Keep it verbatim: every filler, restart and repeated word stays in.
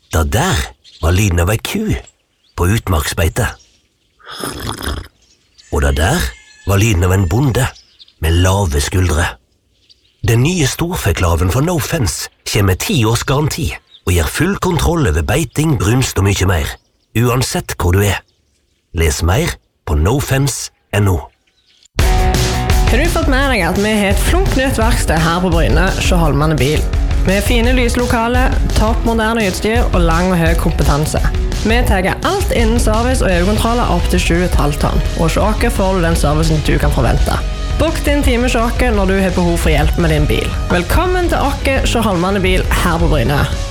Da der var lyden av ei ku på utmarksbeite. Og da der var lyden av en bonde med lave skuldre. Den nye storfeklaven for No Fence kommer med ti års garanti og gir full kontroll over beiting, brunst og mye mer, uansett hvor du er. Les mer på nofence punktum no. Har du fått med deg at vi har et flunk nytt verksted her på Bryne, hos Holmane Bil? Med fine lyslokale, topp moderne utstyr og lang og høy kompetanse. Vi tar alt innen service og øyekontroller opp til sju komma fem tonn, og hos oss får du den servicen du kan forvente. Bok din time hos oss når du har behov for hjelp med din bil. Velkommen til oss hos Holmane Bil her på Bryne.